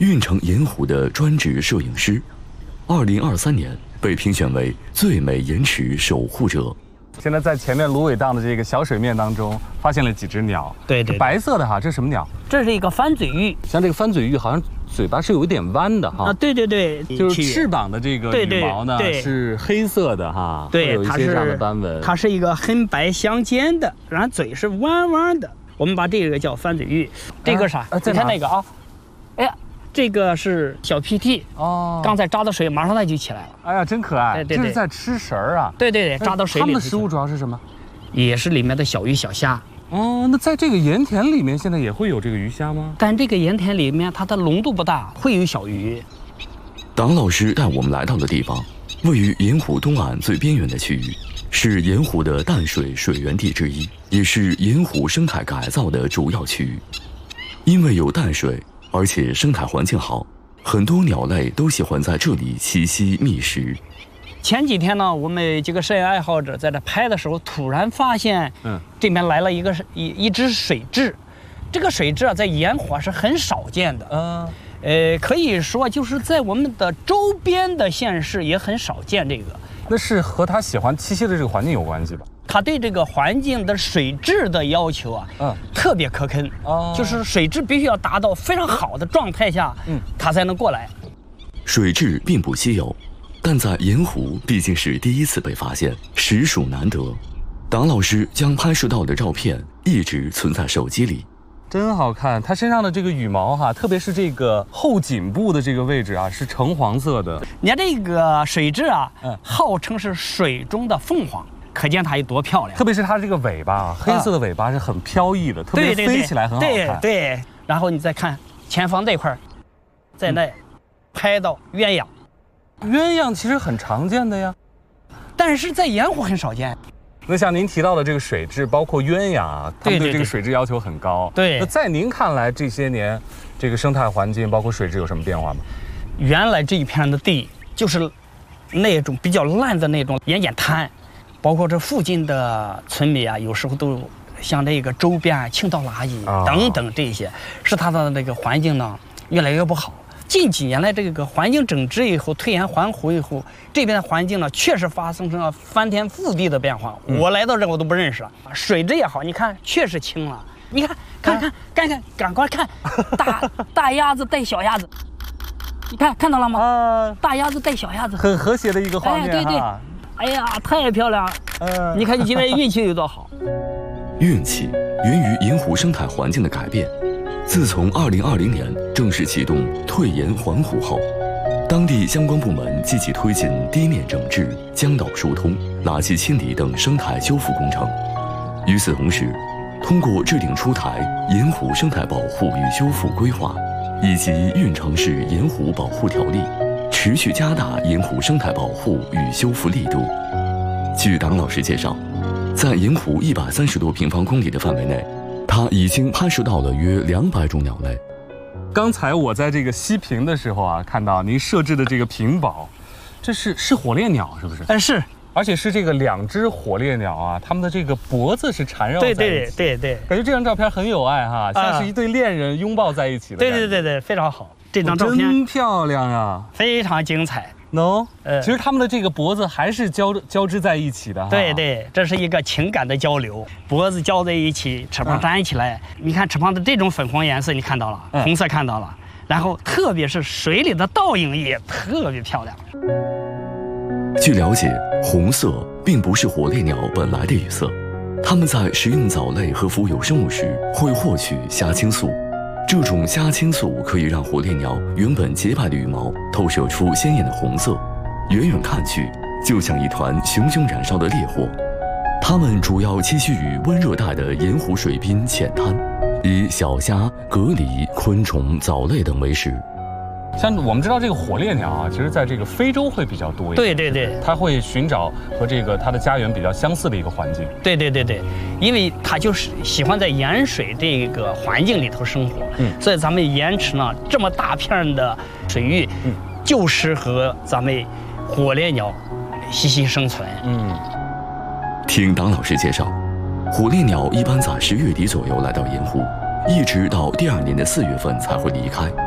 运城盐湖的专职摄影师，2023年被评选为最美盐池守护者。 现在在前面芦苇荡的这个小水面当中，发现了几只鸟。 对， 白色的哈，这是什么鸟？ 这是一个翻嘴鹬。 像这个翻嘴鹬，好像嘴巴是有一点弯的哈。 啊，对， 就是翅膀的这个羽毛呢是黑色的哈， 对， 有一些这样的斑纹。 它是一个黑白相间的，然后嘴是弯弯的。我们把这个叫翻嘴鹬。这个啥？你看那个啊，哎呀。这个是小 PT 哦，刚才扎到水，马上它就起来了。 哎呀，真可爱！ 对， 这是在吃食儿啊。 对，扎到水里。 它们的食物主要是什么？ 也是里面的小鱼小虾。 哦，那在这个盐田里面，现在也会有这个鱼虾吗？ 但这个盐田里面，它的浓度不大，会有小鱼。 党老师带我们来到的地方，位于盐湖东岸最边缘的区域，是盐湖的淡水水源地之一，也是盐湖生态改造的主要区域。因为有淡水，而且生态环境好，很多鸟类都喜欢在这里栖息觅食。 前几天呢，我们几个摄影爱好者在这拍的时候，突然发现，这边来了一只水蛭。这个水蛭啊，在盐湖是很少见的，可以说就是在我们的周边的县市也很少见这个。 那是和它喜欢栖息的这个环境有关系吧？ 它对这个环境的水质的要求啊，特别苛刻，就是水质必须要达到非常好的状态下，它才能过来。 水蛭并不稀有，但在盐湖毕竟是第一次被发现，实属难得。党老师将拍摄到的照片一直存在手机里。 真好看，它身上的这个羽毛哈，特别是这个后颈部的这个位置啊，是橙黄色的。 你看这个水蛭啊，号称是水中的凤凰。可见它有多漂亮， 特别是它这个尾巴，黑色的尾巴是很飘逸的，特别飞起来很好看。 对，然后你再看前方这块，在那拍到鸳鸯。 鸳鸯其实很常见的呀， 但是在盐湖很少见。 那像您提到的这个水蛭，包括鸳鸯啊，它们对这个水质要求很高。 对。 那在您看来，这些年这个生态环境包括水质有什么变化吗？ 原来这一片的地就是那种比较烂的那种盐碱滩。包括这附近的村民啊，有时候都像这个周边倾倒垃圾等等这些，使它的那个环境呢越来越不好。近几年来，这个环境整治以后，退盐还湖以后，这边的环境呢确实发生了翻天覆地的变化。我来到这我都不认识了，水质也好，你看确实清了。你看，赶快看，大鸭子带小鸭子，你看到了吗？大鸭子带小鸭子， 很和谐的一个画面。 对。哎呀，太漂亮了！你看你今天运气有多好。 运气源于盐湖生态环境的改变。自从2020年正式启动退盐还湖后，当地相关部门积极推进堤面整治、江道疏通、垃圾清理等生态修复工程。与此同时，通过制定出台《盐湖生态保护与修复规划》以及《运城市盐湖保护条例》，持续加大盐湖生态保护与修复力度。据党老师介绍，在盐湖130多平方公里的范围内，他已经拍摄到了约200种鸟类。 刚才我在这个西屏的时候啊，看到您设置的这个屏保，这是火烈鸟是不是？ 是， 而且是这个2只火烈鸟啊，它们的这个脖子是缠绕在一起。 对， 感觉这张照片很有爱哈，像是一对恋人拥抱在一起的感觉。 对，非常好。这张照片真漂亮啊， 非常精彩。 其实他们的这个脖子还是交织在一起的。 对，这是一个情感的交流，脖子交在一起，翅膀粘起来。你看翅膀的这种粉红颜色，你看到了，红色看到了，然后特别是水里的倒影也特别漂亮。 据了解，红色并不是火烈鸟本来的羽色，它们在食用藻类和浮游生物时会获取虾青素。这种虾青素可以让火烈鸟原本洁白的羽毛透射出鲜艳的红色，远远看去就像一团熊熊燃烧的烈火。它们主要栖息于温热带的盐湖水滨浅滩，以小虾、蛤蜊、昆虫、藻类等为食。 像我们知道这个火烈鸟啊，其实在这个非洲会比较多一点。 对， 它会寻找和这个它的家园比较相似的一个环境。 对，因为它就是喜欢在盐水这个环境里头生活。所以咱们盐池呢这么大片的水域，就适合咱们火烈鸟栖息生存。 听党老师介绍，火烈鸟一般在10月底左右来到盐湖，一直到第2年的4月份才会离开。